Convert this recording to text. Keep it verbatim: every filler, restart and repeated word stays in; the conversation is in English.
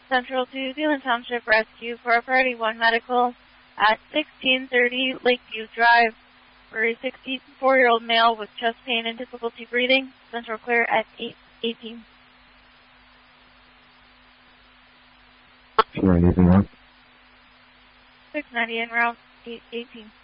Central to Zealand Township Rescue for a Priority one medical at sixteen thirty Lakeview Drive for a sixty-four-year-old male with chest pain and difficulty breathing. Central clear at eight eighteen. Sure, anything else? six ninety en route, eight eighteen.